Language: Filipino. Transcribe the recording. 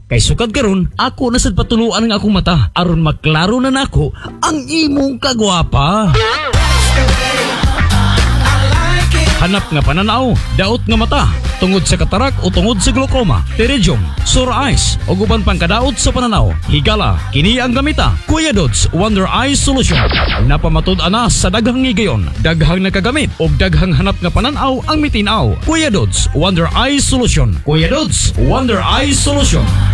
Kay sukad karon, ako na sad patuluan ng akong mata aron maklaro na nako ang imong kagwapa. Hanap nga pananaw, daot nga mata, tungod sa katarak o tungod sa glaucoma, pterygium, sore eyes, o guban pang kadaot sa pananaw. Higala, kini ang gamita. Kuya Dods Wonder Eye Solution. Napamatud-an na sa daghang higayon, daghang nakagamit o daghang hanap nga pananaw ang mitinaw. Kuya Dods Wonder Eye Solution. Kuya Dods Wonder Eye Solution.